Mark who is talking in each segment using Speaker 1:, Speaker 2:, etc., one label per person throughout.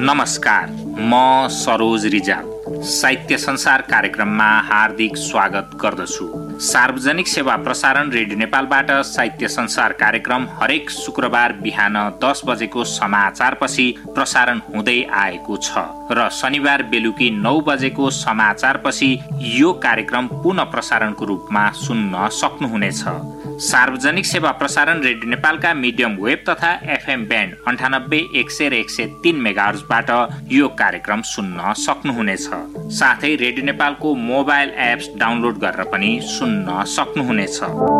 Speaker 1: नमस्कार, म सरोज रिजाल साहित्य संसार कार्यक्रममा हार्दिक स्वागत गर्दछु। सार्वजनिक सेवा प्रसारण रेडियो नेपालबाट साहित्य संसार कार्यक्रम हरेक शुक्रबार बिहान 10 बजेको समाचारपछि प्रसारण हुँदै आएको छ र शनिबार बेलुकी 9 बजेको समाचारपछि यो कार्यक्रम पुनः प्रसारणको रूपमा सुन्न सक्नुहुनेछ। सार्वजनिक सेवा प्रसारण रेडियो नेपालका मिडियम वेब तथा एफएम ब्यान्ड 98, 100 र 103 मेगाहर्जबाट यो कार्यक्रम सुन्न सक्नुहुनेछ। साथै रेडियो नेपालको मोबाइल एप्स डाउनलोड गरेर पनि सुन्न सक्नुहुनेछ।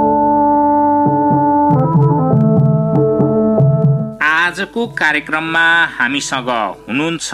Speaker 1: आजको कार्यक्रममा हामीसँग हुनुहुन्छ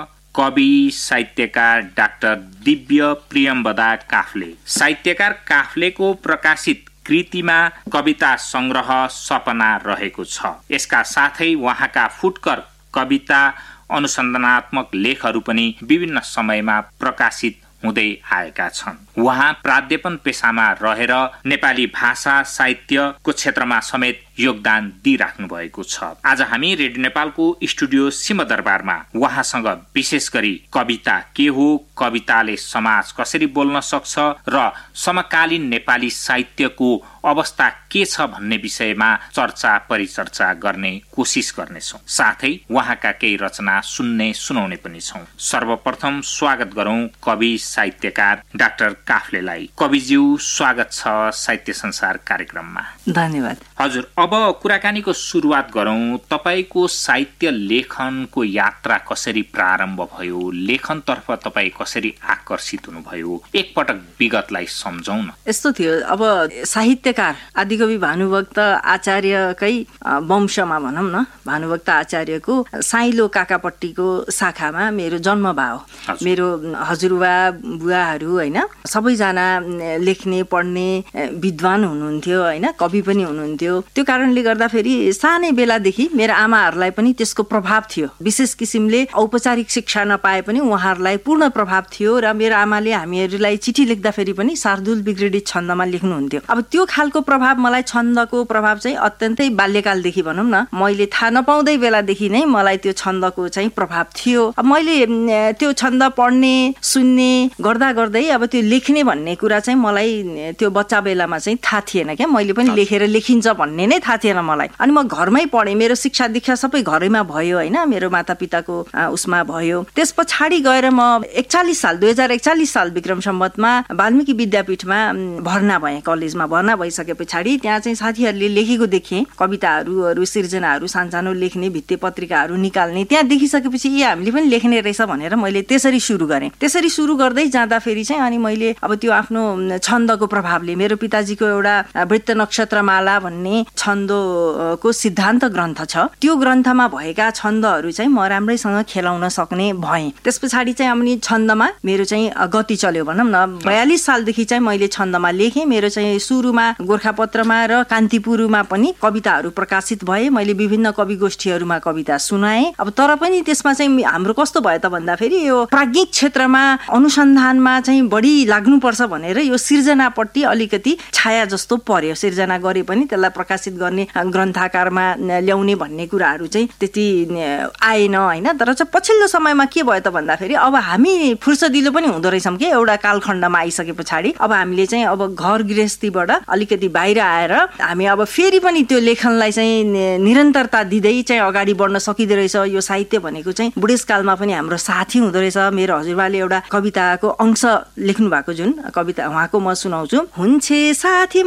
Speaker 1: कवि साहित्यकार डाक्टर दिव्य प्रियम्बदा काफ्ले। साहित्यकार काफ्लेको प्रकाशित कृतिमा कविता संग्रह सपना रहेको छ। यसका साथै उहाँका फुटकर कविता अनुसन्धानात्मक लेखहरू पनि विभिन्न समयमा प्रकाशित हुँदै आएका छन्। उहाँ प्राध्यापन पेसामा रहेर नेपाली भाषा साहित्यको क्षेत्रमा समेत योगदान दिइराख्नु भएको छ। आज हामी रेडियो नेपालको स्टुडियो सिंहदरबारमा उहाँसँग विशेष गरी कविता के हो, कविताले समाज कसरी बोल्न सक्छ र समकालीन नेपाली साहित्यको अवस्था के छ भन्ने विषयमा चर्चा परिचर्चा गर्ने कोसिस गर्नेछौँ। साथै उहाँका केही रचना सुनाउने पनि छौँ। सर्वप्रथम स्वागत गरौँ कवि साहित्यकार डाक्टर काफ्लेलाई। कविज्यू, स्वागत छ साहित्य संसार कार्यक्रममा।
Speaker 2: धन्यवाद।
Speaker 1: हजुर, अब कुराकानीको सुरुवात गरौँ। तपाईको साहित्य लेखनको यात्रा कसरी प्रारम्भ भयो? लेखनतर्फ तपाईँ कसरी आकर्षित हुनुभयो? एकपटक विगतलाई सम्झौँ न।
Speaker 2: यस्तो थियो, अब साहित्यकार आदिकवि भानुभक्त आचार्यकै वंशमा भनौँ न, भानुभक्त आचार्यको साइलो काकापट्टिको शाखामा मेरो जन्म भयो। मेरो हजुरबा बुवाहरू होइन, सबैजना लेख्ने पढ्ने विद्वान हुनुहुन्थ्यो होइन, कवि पनि हुनुहुन्थ्यो। त्यो कारणले गर्दाखेरि सानै बेलादेखि मेरो आमाहरूलाई पनि त्यसको प्रभाव थियो। विशेष किसिमले औपचारिक शिक्षा नपाए पनि उहाँहरूलाई पूर्ण प्रभाव थियो र मेरो आमाले हामीहरूलाई चिठी लेख्दाखेरि पनि शार्दुल विग्रहित छन्दमा लेख्नुहुन्थ्यो। अब त्यो खालको प्रभाव, मलाई छन्दको प्रभाव चाहिँ अत्यन्तै बाल्यकालदेखि भनौँ न, मैले थाहा नपाउँदै बेलादेखि नै मलाई त्यो छन्दको चाहिँ प्रभाव थियो। अब मैले त्यो छन्द पढ्ने सुन्ने गर्दा गर्दै अब त्यो लेख्ने भन्ने कुरा चाहिँ मलाई त्यो बच्चा बेलामा चाहिँ थाहा थिएन क्या। मैले पनि लेखेर लेखिन्छ भन्ने नै थाहा थिएन मलाई। अनि म घरमै पढेँ, मेरो शिक्षा दीक्षा सबै घरैमा भयो होइन, मेरो मातापिताको उसमा भयो। त्यस पछाडि गएर म 2041 साल विक्रम सम्वतमा वाल्मीकि विद्यापीठमा भर्ना भएँ। कलेजमा भर्ना भइसके पछाडि त्यहाँ चाहिँ साथीहरूले लेखेको देखेँ, कविताहरू सिर्जनाहरू सानसानो लेख्ने, भित्ते पत्रिकाहरू निकाल्ने। त्यहाँ देखिसकेपछि हामीले पनि लेख्ने रहेछ भनेर मैले त्यसरी सुरु गरेँ। त्यसरी सुरु गर्दै जाँदाखेरि चाहिँ अनि मैले अब त्यो आफ्नो छन्दको प्रभावले, मेरो पिताजीको एउटा वृत्त नक्षत्रमाला भन्ने छन्दको सिद्धान्त ग्रन्थ छ, त्यो ग्रन्थमा भएका छन्दहरू चाहिँ म राम्रैसँग खेलाउन सक्ने भएँ। त्यस पछाडि चाहिँ अनि छन्दमा मेरो चाहिँ गति चल्यो भनौँ न। 42 सालदेखि चाहिँ मैले छन्दमा लेखेँ। मेरो चाहिँ सुरुमा गोरखापत्रमा र कान्तिपुरमा पनि कविताहरू प्रकाशित भए। मैले विभिन्न कवि गोष्ठीहरूमा कविता सुनाएँ। अब तर पनि त्यसमा चाहिँ हाम्रो कस्तो भयो त भन्दाखेरि यो प्राज्ञिक क्षेत्रमा अनुसन्धानमा चाहिँ बढी लाग्नुपर्छ भनेर यो सिर्जनापट्टि अलिकति छाया जस्तो पर्यो। सिर्जना गरे पनि त्यसलाई प्रकाशित गर्ने, ग्रन्थाकारमा ल्याउने भन्ने कुराहरू चाहिँ त्यति आएन होइन। तर चाहिँ पछिल्लो समयमा के भयो त भन्दाखेरि अब हामी फुर्सदिलो पनि हुँदो रहेछौँ कि एउटा कालखण्डमा आइसके पछाडि अब हामीले चाहिँ अब घर गृहस्थीबाट अलिकति बाहिर आएर हामी अब फेरि पनि त्यो लेखनलाई चाहिँ निरन्तरता दिँदै चाहिँ अगाडि बढ्न सकिँदो रहेछ। यो साहित्य भनेको चाहिँ बुढेसकालमा पनि हाम्रो साथी हुँदो रहेछ। मेरो हजुरबाले एउटा कविताको अंश लेख्नु भएको जुन कविता उहाँको म सुनाउँछु। हुन्छे साथी